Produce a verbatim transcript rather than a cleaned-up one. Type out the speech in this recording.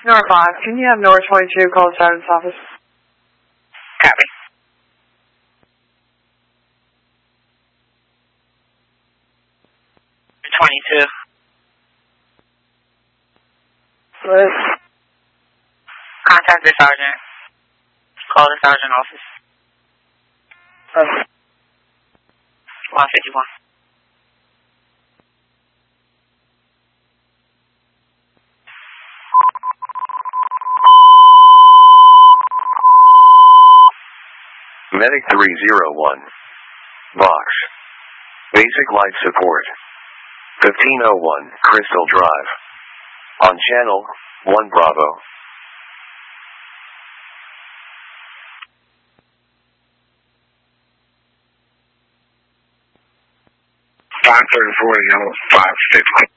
North five, can you have North twenty-two call the Sergeant's office? Copy. twenty-two. What? Contact the sergeant. Call the sergeant office. Uh, one fifty-one. Medic three zero one. Box. Basic life support. fifteen oh one, Crystal Drive. On channel, one Bravo. five thirty-four, yellow, five fifty.